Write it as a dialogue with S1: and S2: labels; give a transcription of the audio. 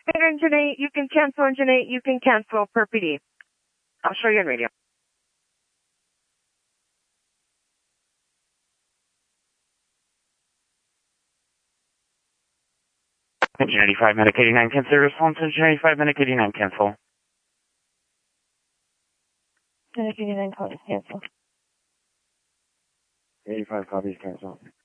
S1: Engine 8, you can cancel Engine 8, you can cancel per PD. I'll show you on radio. Engine 85, Medic 89, cancel response. Engine 85, Medic 89, cancel.
S2: Medic 89, cancel.
S3: 85 copies, cancel.